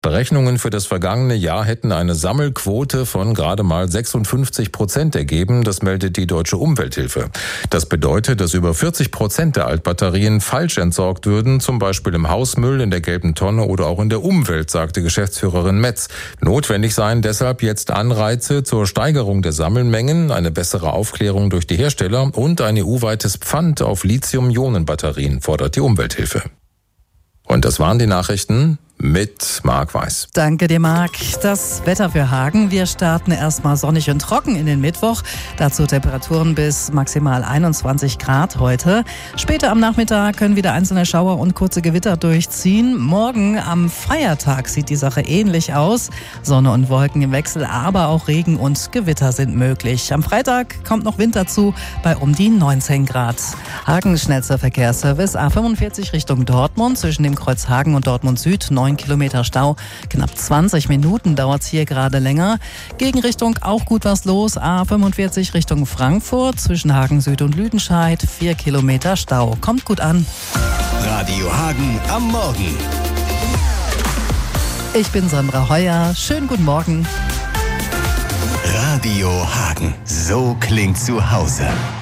Berechnungen für das vergangene Jahr hätten eine Sammelquote von gerade mal 56% ergeben, das meldet die Deutsche Umwelthilfe. Das bedeutet, dass über 40% der Altbatterien falsch entsorgt würden, zum Beispiel im Hausmüll, in der gelben Tonne oder auch in der Umwelt, sagte Geschäftsführerin Metz. Notwendig seien deshalb jetzt Anreize zur Steigerung der Sammelmengen, eine bessere Aufklärung durch die Hersteller und ein EU-weites Pfand auf Lithium-Ionen-Batterien, fordert die Umwelthilfe. Und das waren die Nachrichten mit Marc Weiß. Danke dir, Marc. Das Wetter für Hagen. Wir starten erstmal sonnig und trocken in den Mittwoch. Dazu Temperaturen bis maximal 21 Grad heute. Später am Nachmittag können wieder einzelne Schauer und kurze Gewitter durchziehen. Morgen am Feiertag sieht die Sache ähnlich aus. Sonne und Wolken im Wechsel, aber auch Regen und Gewitter sind möglich. Am Freitag kommt noch Wind dazu bei um die 19 Grad. Hagens schnellster Verkehrsservice A45 Richtung Dortmund zwischen dem Kreuz Hagen und Dortmund Süd. 9 Kilometer Stau, knapp 20 Minuten dauert es hier gerade länger. Gegenrichtung auch gut was los. A45 Richtung Frankfurt zwischen Hagen Süd und Lüdenscheid. 4 Kilometer Stau. Kommt gut an. Radio Hagen am Morgen. Ich bin Sandra Heuer. Schönen guten Morgen. Radio Hagen. So klingt zu Hause.